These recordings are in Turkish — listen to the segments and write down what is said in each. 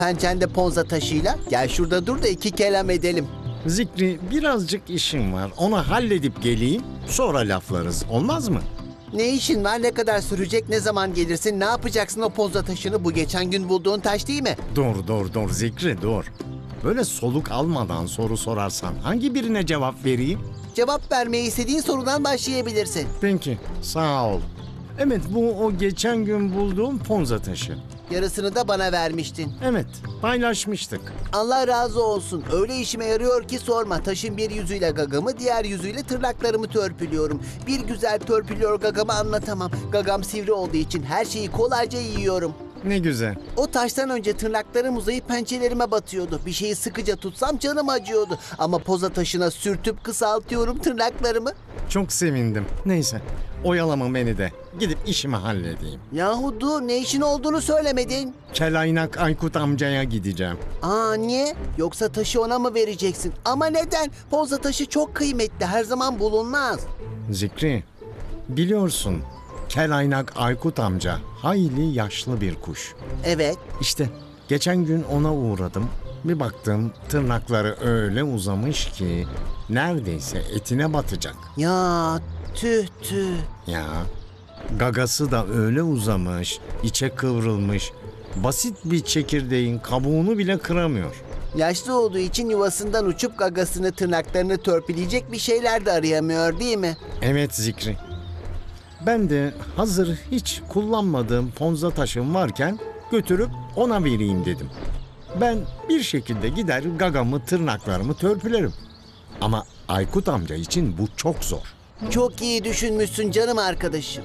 Pençende ponza taşıyla. Gel şurada dur da iki kelam edelim. Zikri, birazcık işim var. Onu halledip geleyim, sonra laflarız. Olmaz mı? Ne işin var, ne kadar sürecek, ne zaman gelirsin, ne yapacaksın o ponza taşını? Bu geçen gün bulduğun taş değil mi? Dur Zikri, dur. Böyle soluk almadan soru sorarsan hangi birine cevap vereyim? Cevap vermeyi istediğin sorudan başlayabilirsin. Peki, sağ ol. Evet, bu o geçen gün bulduğum ponza taşı. Yarısını da bana vermiştin. Evet, paylaşmıştık. Allah razı olsun. Öyle işime yarıyor ki sorma. Taşın bir yüzüyle gagamı, diğer yüzüyle tırnaklarımı törpülüyorum. Bir güzel törpülüyor gagamı anlatamam. Gagam sivri olduğu için her şeyi kolayca yiyorum. Ne güzel. O taştan önce tırnaklarım uzayıp pençelerime batıyordu. Bir şeyi sıkıca tutsam canım acıyordu. Ama poza taşına sürtüp kısaltıyorum tırnaklarımı. Çok sevindim. Neyse, oyalama beni de. Gidip işimi halledeyim. Yahu dur, ne işin olduğunu söylemedin. Kelaynak Aykut amcaya gideceğim. Aa, niye? Yoksa taşı ona mı vereceksin? Ama neden? Poza taşı çok kıymetli, her zaman bulunmaz. Zikri, biliyorsun Kelaynak Aykut amca hayli yaşlı bir kuş. Evet. İşte geçen gün ona uğradım. Bir baktım tırnakları öyle uzamış ki neredeyse etine batacak. Ya tüh. Ya gagası da öyle uzamış, içe kıvrılmış. Basit bir çekirdeğin kabuğunu bile kıramıyor. Yaşlı olduğu için yuvasından uçup gagasını, tırnaklarını törpüleyecek bir şeyler de arayamıyor değil mi? Evet Zikri. Ben de hazır hiç kullanmadığım ponza taşım varken götürüp ona vereyim dedim. Ben bir şekilde gider gagamı, tırnaklarımı törpülerim. Ama Aykut amca için bu çok zor. Çok iyi düşünmüşsün canım arkadaşım.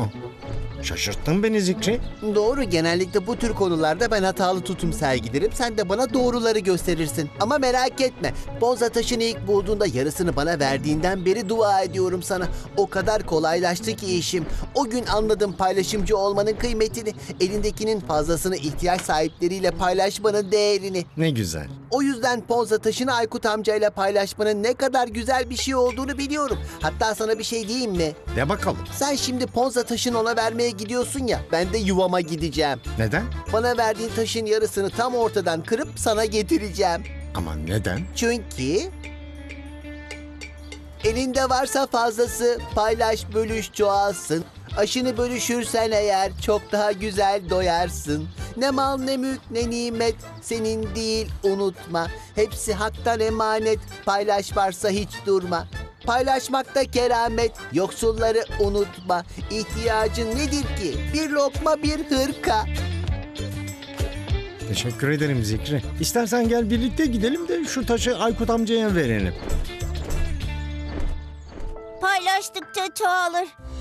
Şaşırttın beni Zikri. Doğru, genellikle bu tür konularda ben hatalı tutum sergilerim. Sen de bana doğruları gösterirsin. Ama merak etme. Ponza taşını ilk bulduğunda yarısını bana verdiğinden beri dua ediyorum sana. O kadar kolaylaştı ki işim. O gün anladım paylaşımcı olmanın kıymetini. Elindekinin fazlasını ihtiyaç sahipleriyle paylaşmanın değerini. Ne güzel. O yüzden ponza taşını Aykut amcayla paylaşmanın ne kadar güzel bir şey olduğunu biliyorum. Hatta sana bir şey diyeyim mi? De bakalım. Sen şimdi ponza taşını ona vermeye gidiyorsun ya, ben de yuvama gideceğim. Neden? Bana verdiğin taşın yarısını tam ortadan kırıp sana getireceğim. Ama neden? Çünkü elinde varsa fazlası, paylaş, bölüş, çoğalsın. Aşını bölüşürsen eğer çok daha güzel doyarsın. Ne mal ne mülk ne nimet senin değil unutma. Hepsi haktan emanet, paylaş varsa hiç durma. Paylaşmakta keramet, yoksulları unutma. İhtiyacın nedir ki? Bir lokma bir hırka. Teşekkür ederim Zikri. İstersen gel birlikte gidelim de şu taşı Aykut amcaya verelim. Paylaştıkça çoğalır.